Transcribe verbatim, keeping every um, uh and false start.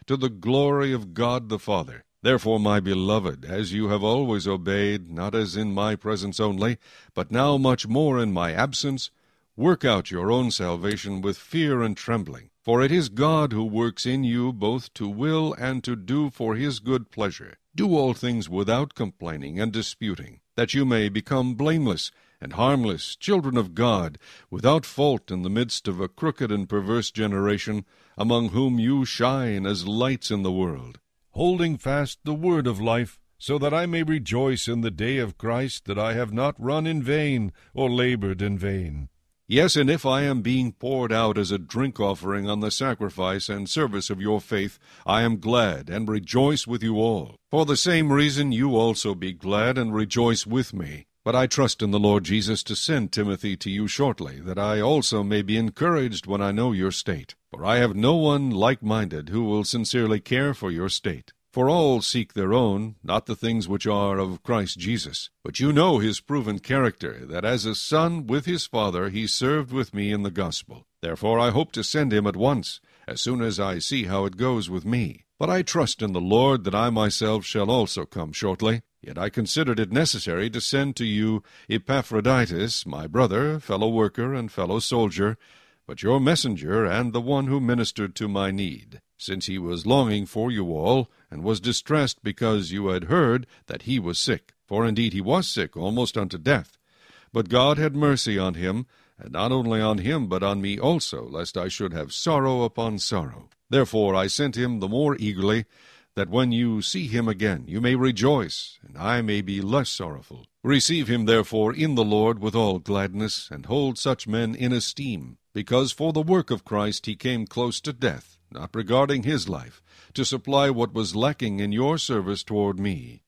to the glory of God the Father. Therefore, my beloved, as you have always obeyed, not as in my presence only, but now much more in my absence, work out your own salvation with fear and trembling. For it is God who works in you both to will and to do for his good pleasure. Do all things without complaining and disputing, that you may become blameless and harmless, children of God, without fault in the midst of a crooked and perverse generation, among whom you shine as lights in the world, holding fast the word of life, so that I may rejoice in the day of Christ, that I have not run in vain or labored in vain. Yes, and if I am being poured out as a drink offering on the sacrifice and service of your faith, I am glad and rejoice with you all. For the same reason you also be glad and rejoice with me. But I trust in the Lord Jesus to send Timothy to you shortly, that I also may be encouraged when I know your state. For I have no one like-minded who will sincerely care for your state. For all seek their own, not the things which are of Christ Jesus. But you know his proven character, that as a son with his father he served with me in the gospel. Therefore I hope to send him at once, as soon as I see how it goes with me. But I trust in the Lord that I myself shall also come shortly. Yet I considered it necessary to send to you Epaphroditus, my brother, fellow worker, and fellow soldier, but your messenger, and the one who ministered to my need, since he was longing for you all, and was distressed because you had heard that he was sick. For indeed he was sick, almost unto death. But God had mercy on him, and not only on him, but on me also, lest I should have sorrow upon sorrow. Therefore I sent him the more eagerly, that when you see him again you may rejoice, and I may be less sorrowful. Receive him therefore in the Lord with all gladness, and hold such men in esteem, because for the work of Christ he came close to death, not regarding his life, to supply what was lacking in your service toward me.